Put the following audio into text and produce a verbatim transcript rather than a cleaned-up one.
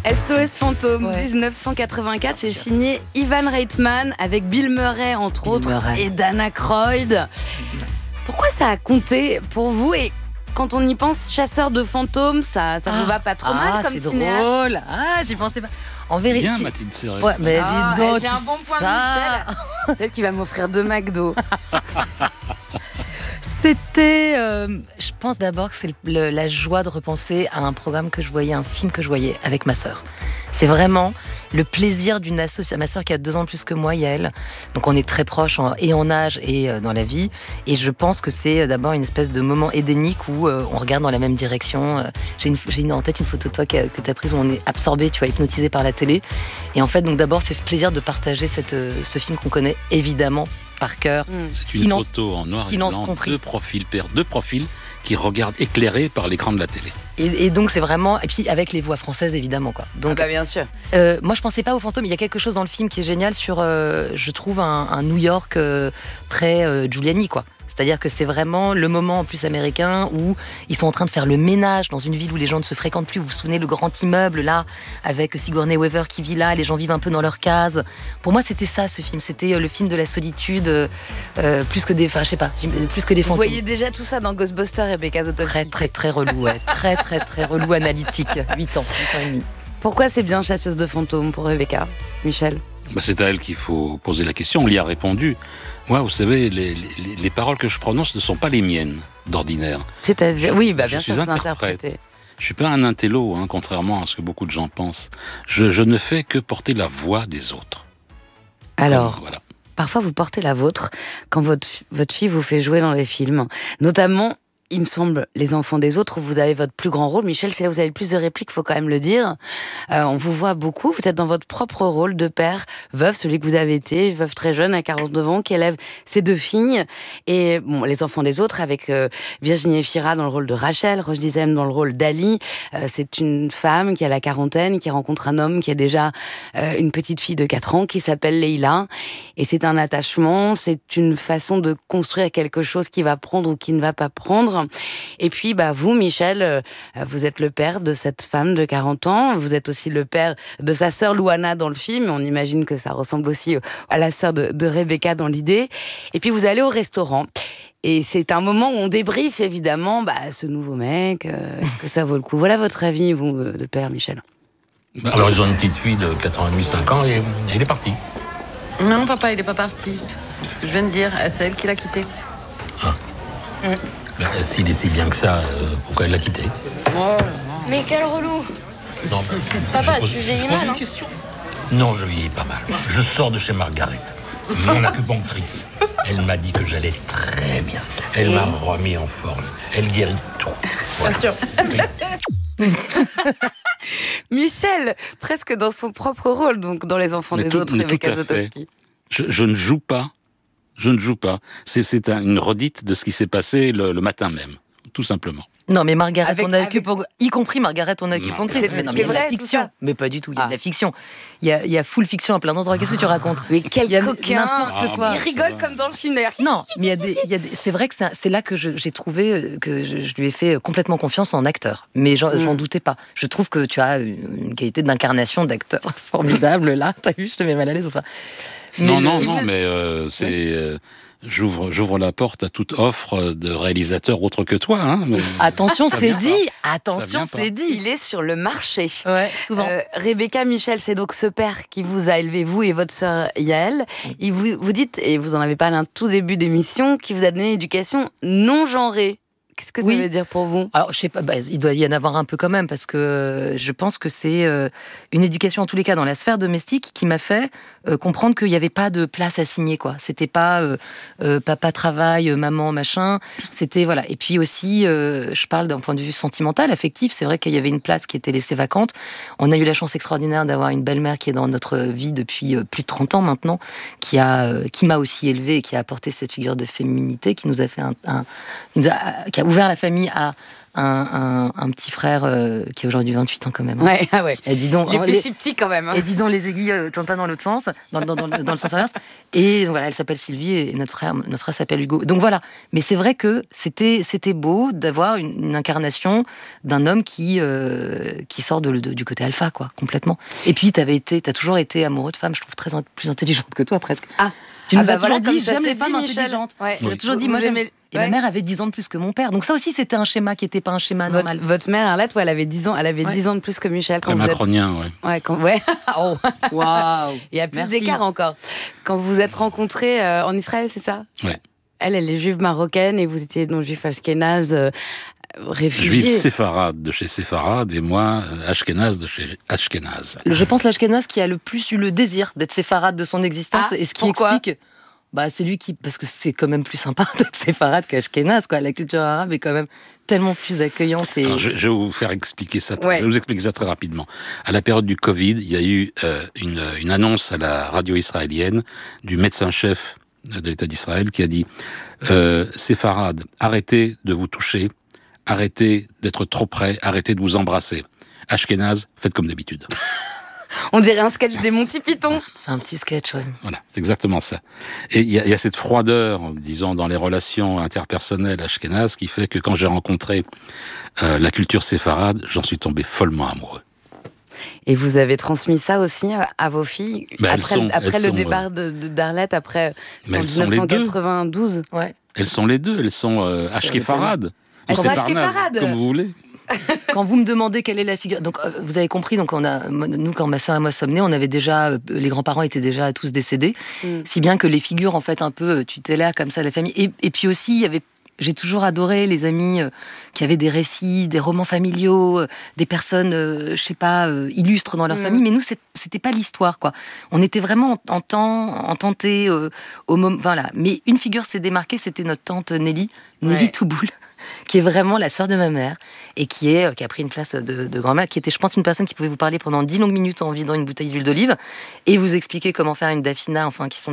S O S Fantôme, Ouais. dix-neuf cent quatre-vingt-quatre, c'est signé Ivan Reitman avec Bill Murray entre Bill autres Murray. et Dan Aykroyd. Pourquoi ça a compté pour vous et quand on y pense, chasseur de fantômes, ça, ça Ah. vous va pas trop Ah, mal comme c'est cinéaste? drôle. Ah, j'y pensais pas. En vérité. Bien, Mathilde Serret. Ouais, mais Ah, dis donc, j'ai tu un bon point de ça. Michel. Peut-être qu'il va m'offrir deux McDo. C'était, euh, je pense d'abord que c'est le- le- la joie de repenser à un programme que je voyais, un film que je voyais avec ma sœur. C'est vraiment le plaisir d'une association. Ma sœur qui a deux ans de plus que moi, Yael. Donc on est très proches en- et en âge et euh, dans la vie. Et je pense que c'est d'abord une espèce de moment édénique où euh, on regarde dans la même direction. Euh, J'ai, une, j'ai une- en tête une photo de toi que, que tu as prise où on est absorbé, tu vois, hypnotisé par la télé. Et en fait, donc d'abord, c'est ce plaisir de partager cette, euh, ce film qu'on connaît évidemment par cœur. C'est une Silence- photo en noir et silence blanc, compris. deux profils, paires, deux profils qui regardent éclairés par l'écran de la télé. Et, et donc c'est vraiment, et puis avec les voix françaises évidemment quoi. Donc Ah bah bien sûr. euh, moi je pensais pas aux fantômes. Il y a quelque chose dans le film qui est génial sur, euh, je trouve un, un New York euh, près euh, Giuliani quoi. C'est-à-dire que c'est vraiment le moment en plus américain où ils sont en train de faire le ménage dans une ville où les gens ne se fréquentent plus. Vous vous souvenez le grand immeuble là avec Sigourney Weaver qui vit là, les gens vivent un peu dans leur case. Pour moi c'était ça ce film, c'était euh, le film de la solitude euh, euh, plus que des, enfin je sais pas, plus que des Vous fantômes. voyez déjà tout ça dans Ghostbusters, Rebecca Zotowski. Très très très relou, ouais. très très très relou analytique. huit ans, huit ans et demi. Pourquoi c'est bien chasseuse de fantômes pour Rebecca, Michel? Bah, c'est à elle qu'il faut poser la question. On l'y a répondu. Moi, vous savez, les, les- les paroles que je prononce ne sont pas les miennes, d'ordinaire. C'est-à-dire, Je- oui, bah je bien suis sûr, c'est interprète. interprété. Je suis pas un intello, hein, contrairement à ce que beaucoup de gens pensent. Je, je ne fais que porter la voix des autres. Alors, Voilà. parfois vous portez la vôtre quand votre, votre fille vous fait jouer dans les films. Notamment, il me semble, Les Enfants des Autres, où vous avez votre plus grand rôle. Michel, c'est là où vous avez le plus de répliques, il faut quand même le dire. Euh, on vous voit beaucoup, vous êtes dans votre propre rôle de père, veuf, celui que vous avez été, veuve très jeune, à quarante-neuf ans, qui élève ses deux filles. Et bon, Les Enfants des Autres, avec euh, Virginie Efira dans le rôle de Rachel, Roche Dizem dans le rôle d'Ali. Euh, c'est une femme qui a la quarantaine, qui rencontre un homme qui a déjà euh, une petite fille de quatre ans, qui s'appelle Leïla. Et c'est un attachement, c'est une façon de construire quelque chose qui va prendre ou qui ne va pas prendre. Et puis, bah, vous, Michel, euh, vous êtes le père de cette femme de quarante ans. Vous êtes aussi le père de sa sœur Louana dans le film. On imagine que ça ressemble aussi à la sœur de, de Rebecca dans l'idée. Et puis, vous allez au restaurant. Et c'est un moment où on débriefe, évidemment, bah, ce nouveau mec. euh, est-ce que ça vaut le coup? Voilà votre avis, vous, euh, de père, Michel. Bah, Alors ils ont une petite fille de quatre ans et demi, cinq ans et, et il est parti. Non, papa, il est pas parti. C'est ce que je viens de dire. C'est elle qui l'a quitté. Ben, s'il est si bien que ça, euh, pourquoi elle l'a quitté? Mais quel relou! Non, ben, Papa, je pose- tu je vieillis pose mal, une hein. question. Non, je vieillis pas mal. Je sors de chez Margaret, mon acupunctrice. Elle m'a dit que j'allais très bien. Elle m'a remis en forme. Elle guérit tout. Voilà. sûr. Oui. Michel, presque dans son propre rôle, donc dans Les Enfants Mais des tout- Autres, mais tout Rebecca à fait. Zotowski. Je, je ne joue pas. Je ne joue pas. C'est, c'est un- une redite de ce qui s'est passé le, le matin même, tout simplement. Non, mais Margaret, Avec- on a avec- y compris Margaret, on a acupunctrice. C'est- Mais non, c'est mais il y a de vrai, la tout fiction. ça. Mais pas du tout, il y a Ah. de la fiction. Il y a, il y a full fiction à plein d'endroits. Qu'est-ce que tu racontes? Mais quel Il y a coquin! n'importe Ah, quoi. bah, Il rigole ça va. comme dans le film d'ailleurs. Non, mais il y a des, il y a des- c'est vrai que ça- c'est là que je- j'ai trouvé euh, que je, je lui ai fait complètement confiance en acteur. Mais j'en, Mm. j'en doutais pas. Je trouve que tu as une, une qualité d'incarnation d'acteur formidable là. T'as vu, je te mets mal à l'aise ou pas? non, Mais non, le- non, mais euh, c'est. euh, j'ouvre, j'ouvre la porte à toute offre de réalisateur autre que toi. Hein, mais Attention, ça c'est vient dit. pas. Attention, vient pas. c'est dit. Il est sur le marché. Ouais, souvent. Euh, Rebecca, Michel, c'est donc ce père qui vous a élevé, vous et votre sœur Yael. Il vous, vous dites, et vous en avez parlé un tout début d'émission, qui vous a donné une éducation non genrée. Qu'est-ce que Oui. ça veut dire pour vous? Alors, je sais pas, bah, il doit y en avoir un peu quand même, parce que euh, je pense que c'est euh, une éducation, en tous les cas, dans la sphère domestique, qui m'a fait euh, comprendre qu'il n'y avait pas de place à signer, quoi. C'était pas euh, euh, papa travaille, euh, maman machin. C'était, voilà. Et puis aussi, euh, je parle d'un point de vue sentimental, affectif. C'est vrai qu'il y avait une place qui était laissée vacante. On a eu la chance extraordinaire d'avoir une belle-mère qui est dans notre vie depuis euh, plus de trente ans maintenant, qui a, euh, qui m'a aussi élevée et qui a apporté cette figure de féminité, qui nous a fait un, un- nous a- qui a ouvert la famille à un, un, un petit frère euh, qui a aujourd'hui vingt-huit ans quand même. Hein. Ouais, ah ouais. Et dis donc, il est plus les, si petit quand même. Hein. Et dis donc, les aiguilles ne tournent pas dans l'autre sens, dans, dans, dans, dans le sens inverse. Et donc, voilà, elle s'appelle Sylvie et notre frère, notre frère s'appelle Hugo. Donc voilà. Mais c'est vrai que c'était, c'était beau d'avoir une, une incarnation d'un homme qui, euh, qui sort de, de, du côté alpha, quoi, complètement. Et puis, tu as toujours été amoureux de femmes, je trouve, très plus intelligente que toi, presque. Ah, tu nous ah bah as toujours voilà, dit, ça j'aime les dit, femmes Michel. intelligentes. Ouais. Tu as toujours dit, vous moi, j'aime... aimez... Et ouais. Ma mère avait dix ans de plus que mon père. Donc ça aussi, c'était un schéma qui n'était pas un schéma votre, normal. Votre mère, Arlette, ouais, elle avait dix ans, elle avait ouais. dix ans de plus que Michel. Quand Très macronien, êtes... ouais. Ouais, quand... ouais. Oh. Waouh. Il y a plus Merci. d'écart encore. Quand vous vous êtes rencontrés euh, en Israël, c'est ça? Ouais. Elle, elle est juive marocaine et vous étiez donc juif ashkénaze, euh, réfugié. Juif séfarade de chez séfarade et moi, ashkénaze de chez ashkénaze. Je pense l'ashkénaze qui a le plus eu le désir d'être séfarade de son existence ah, et ce qui pourquoi explique... Bah, c'est lui qui... Parce que c'est quand même plus sympa d'être séfarade qu'ashkénaze, quoi. La culture arabe est quand même tellement plus accueillante. Et... Alors, je, je vais vous faire expliquer ça. Ouais. Je vais vous expliquer ça très rapidement. À la période du Covid, il y a eu euh, une, une annonce à la radio israélienne du médecin-chef de l'État d'Israël qui a dit euh, séfarade, arrêtez de vous toucher, arrêtez d'être trop près, arrêtez de vous embrasser. Ashkénaze, faites comme d'habitude. On dirait un sketch des Monty Python. C'est un petit sketch, oui. Voilà, c'est exactement ça. Et il y, y a cette froideur, disons, dans les relations interpersonnelles ashkénazes qui fait que quand j'ai rencontré euh, la culture séfarade, j'en suis tombé follement amoureux. Et vous avez transmis ça aussi à vos filles ben après, sont, après le sont, départ de, de, d'Arlette, après en dix-neuf cent quatre-vingt-douze. Ouais. Elles sont les deux, elles sont euh, ashkéfarades. Elles sont ashkéfarades. Comme vous voulez. Quand vous me demandez quelle est la figure, donc euh, vous avez compris, donc on a, nous quand ma sœur et moi sommes nés, on avait déjà, euh, les grands-parents étaient déjà tous décédés, mm. si bien que les figures en fait un peu tutélaires comme ça de la famille, et, et puis aussi il y avait, j'ai toujours adoré les amis euh, qui avaient des récits, des romans familiaux, euh, des personnes, euh, je sais pas, euh, illustres dans leur mm. famille, mais nous c'est, c'était pas l'histoire quoi. On était vraiment en, en temps, en tenté euh, au moment, voilà. Mais une figure s'est démarquée, c'était notre tante Nelly, Nelly ouais. Touboul, qui est vraiment la sœur de ma mère et qui, est, qui a pris une place de, de grand-mère, qui était, je pense, une personne qui pouvait vous parler pendant dix longues minutes en vidant une bouteille d'huile d'olive et vous expliquer comment faire une dafina, enfin, qui sont